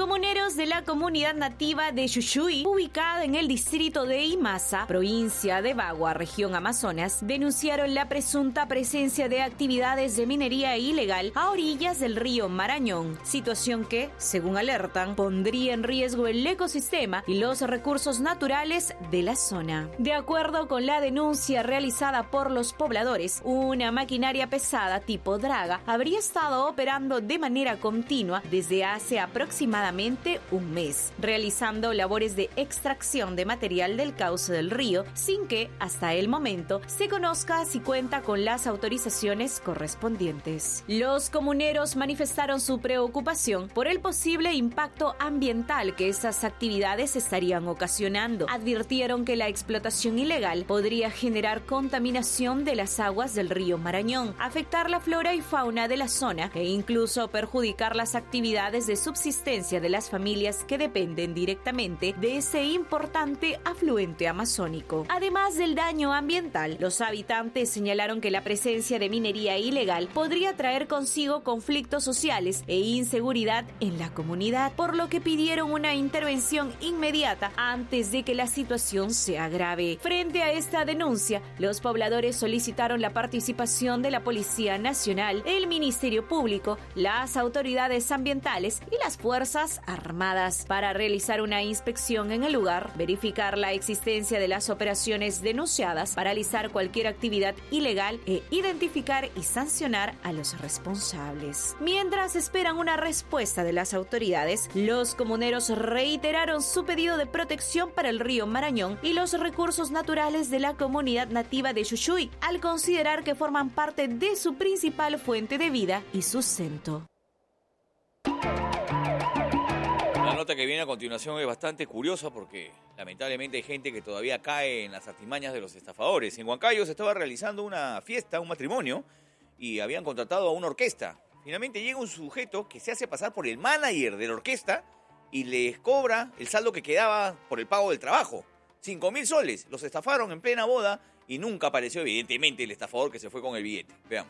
Comuneros de la comunidad nativa de Xuyuy, ubicada en el distrito de Imasa, provincia de Bagua, región Amazonas, denunciaron la presunta presencia de actividades de minería ilegal a orillas del río Marañón, situación que, según alertan, pondría en riesgo el ecosistema y los recursos naturales de la zona. De acuerdo con la denuncia realizada por los pobladores, una maquinaria pesada tipo draga habría estado operando de manera continua desde hace aproximadamente un mes, realizando labores de extracción de material del cauce del río sin que, hasta el momento, se conozca si cuenta con las autorizaciones correspondientes. Los comuneros manifestaron su preocupación por el posible impacto ambiental que esas actividades estarían ocasionando. Advirtieron que la explotación ilegal podría generar contaminación de las aguas del río Marañón, afectar la flora y fauna de la zona e incluso perjudicar las actividades de subsistencia de las familias que dependen directamente de ese importante afluente amazónico. Además del daño ambiental, los habitantes señalaron que la presencia de minería ilegal podría traer consigo conflictos sociales e inseguridad en la comunidad, por lo que pidieron una intervención inmediata antes de que la situación se agrave. Frente a esta denuncia, los pobladores solicitaron la participación de la Policía Nacional, el Ministerio Público, las autoridades ambientales y las Fuerzas Armadas para realizar una inspección en el lugar, verificar la existencia de las operaciones denunciadas, paralizar cualquier actividad ilegal e identificar y sancionar a los responsables. Mientras esperan una respuesta de las autoridades, los comuneros reiteraron su pedido de protección para el río Marañón y los recursos naturales de la comunidad nativa de Xuyuy, al considerar que forman parte de su principal fuente de vida y sustento. La nota que viene a continuación es bastante curiosa porque lamentablemente hay gente que todavía cae en las artimañas de los estafadores. En Huancayo se estaba realizando una fiesta, un matrimonio, y habían contratado a una orquesta. Finalmente llega un sujeto que se hace pasar por el manager de la orquesta y les cobra el saldo que quedaba por el pago del trabajo. 5.000 soles. Los estafaron en plena boda y nunca apareció evidentemente el estafador que se fue con el billete. Veamos.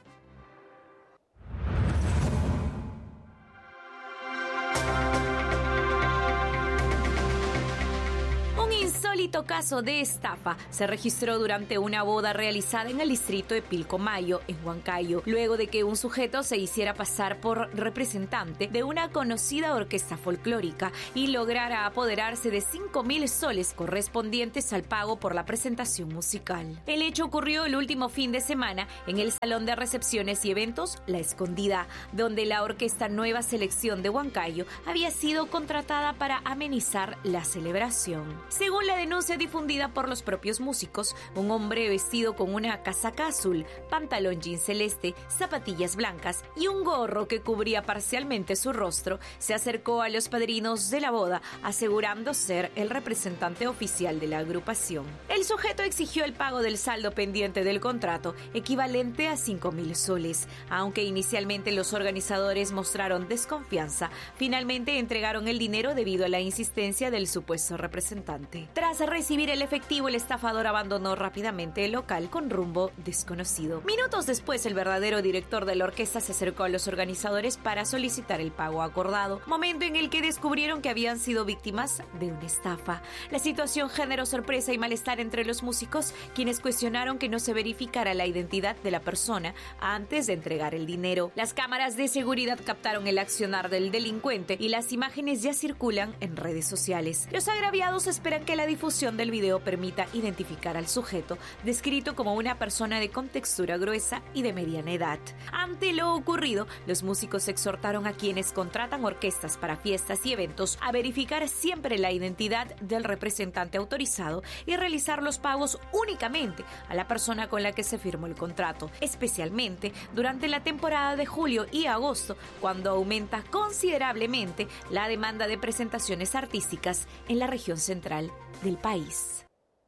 Insólito caso de estafa se registró durante una boda realizada en el distrito de Pilcomayo, en Huancayo, luego de que un sujeto se hiciera pasar por representante de una conocida orquesta folclórica y lograra apoderarse de 5.000 soles correspondientes al pago por la presentación musical. El hecho ocurrió el último fin de semana en el Salón de Recepciones y Eventos La Escondida, donde la orquesta Nueva Selección de Huancayo había sido contratada para amenizar la celebración. Según la denuncia difundida por los propios músicos, un hombre vestido con una casaca azul, pantalón jean celeste, zapatillas blancas y un gorro que cubría parcialmente su rostro, se acercó a los padrinos de la boda, asegurando ser el representante oficial de la agrupación. El sujeto exigió el pago del saldo pendiente del contrato, equivalente a 5.000 soles. Aunque inicialmente los organizadores mostraron desconfianza, finalmente entregaron el dinero debido a la insistencia del supuesto representante. Tras recibir el efectivo, el estafador abandonó rápidamente el local con rumbo desconocido. Minutos después, el verdadero director de la orquesta se acercó a los organizadores para solicitar el pago acordado, momento en el que descubrieron que habían sido víctimas de una estafa. La situación generó sorpresa y malestar entre los músicos, quienes cuestionaron que no se verificara la identidad de la persona antes de entregar el dinero. Las cámaras de seguridad captaron el accionar del delincuente y las imágenes ya circulan en redes sociales. Los agraviados esperan que la difusión del video permita identificar al sujeto, descrito como una persona de contextura gruesa y de mediana edad. Ante lo ocurrido, los músicos exhortaron a quienes contratan orquestas para fiestas y eventos a verificar siempre la identidad del representante autorizado y realizar los pagos únicamente a la persona con la que se firmó el contrato, especialmente durante la temporada de julio y agosto, cuando aumenta considerablemente la demanda de presentaciones artísticas en la región central del país.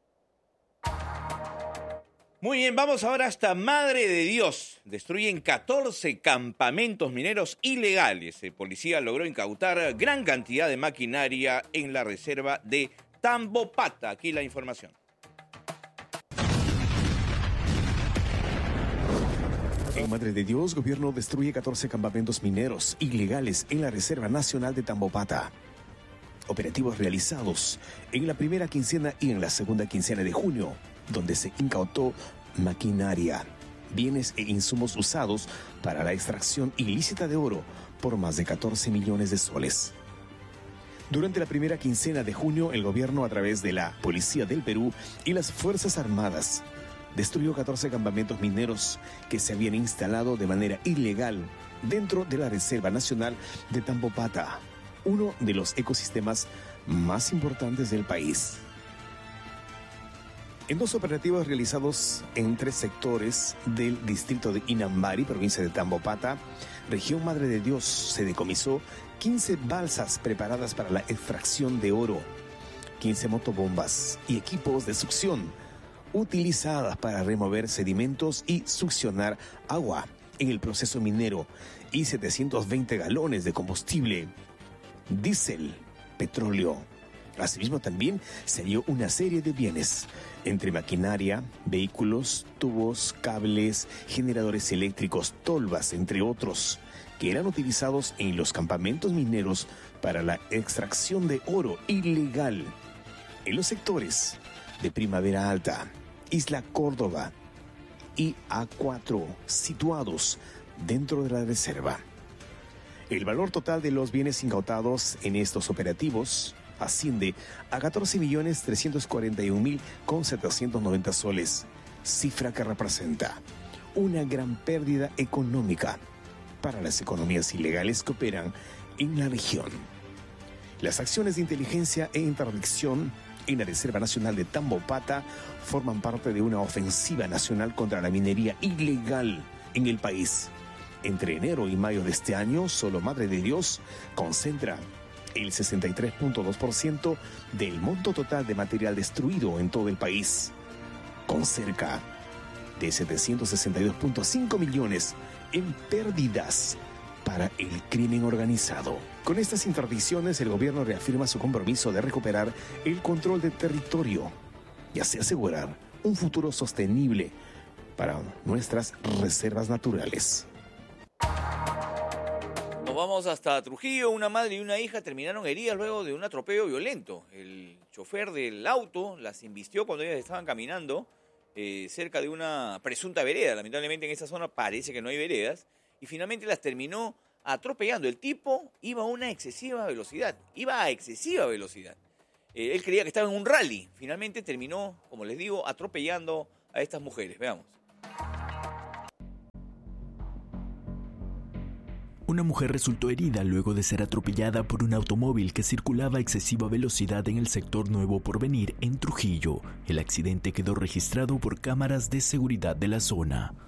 Muy bien, vamos ahora hasta Madre de Dios. Destruyen 14 campamentos mineros ilegales. El policía logró incautar gran cantidad de maquinaria en la reserva de Tambopata. Aquí la información. En Madre de Dios, gobierno destruye 14 campamentos mineros ilegales en la Reserva Nacional de Tambopata. operativos realizados en la primera quincena y en la segunda quincena de junio, donde se incautó maquinaria, bienes e insumos usados para la extracción ilícita de oro por más de 14 millones de soles. Durante la primera quincena de junio, el gobierno, a través de la Policía del Perú y las Fuerzas Armadas, destruyó 14 campamentos mineros que se habían instalado de manera ilegal dentro de la Reserva Nacional de Tambopata, uno de los ecosistemas más importantes del país. En 2 operativos realizados en 3 sectores del distrito de Inambari, provincia de Tambopata, región Madre de Dios, se decomisó 15 balsas preparadas para la extracción de oro, 15 motobombas y equipos de succión utilizadas para remover sedimentos y succionar agua en el proceso minero, y 720 galones de combustible, diésel, petróleo. Asimismo, también se halló una serie de bienes, entre maquinaria, vehículos, tubos, cables, generadores eléctricos, tolvas, entre otros, que eran utilizados en los campamentos mineros para la extracción de oro ilegal en los sectores de Primavera Alta, Isla Córdoba y A4, situados dentro de la reserva. El valor total de los bienes incautados en estos operativos asciende a 14.341.790 soles, cifra que representa una gran pérdida económica para las economías ilegales que operan en la región. Las acciones de inteligencia e interdicción en la Reserva Nacional de Tambopata forman parte de una ofensiva nacional contra la minería ilegal en el país. Entre enero y mayo de este año, solo Madre de Dios concentra el 63.2% del monto total de material destruido en todo el país, con cerca de 762.5 millones en pérdidas para el crimen organizado. Con estas interdicciones, el gobierno reafirma su compromiso de recuperar el control del territorio y así asegurar un futuro sostenible para nuestras reservas naturales. Nos vamos hasta Trujillo. Una madre y una hija terminaron heridas luego de un atropello violento. El chofer del auto las embistió cuando ellas estaban caminando cerca de una presunta vereda. Lamentablemente en esa zona parece que no hay veredas. Y finalmente las terminó atropellando. El tipo iba a excesiva velocidad. Él creía que estaba en un rally. Finalmente terminó, como les digo, atropellando a estas mujeres. Veamos. Una mujer resultó herida luego de ser atropellada por un automóvil que circulaba a excesiva velocidad en el sector Nuevo Porvenir, en Trujillo. El accidente quedó registrado por cámaras de seguridad de la zona.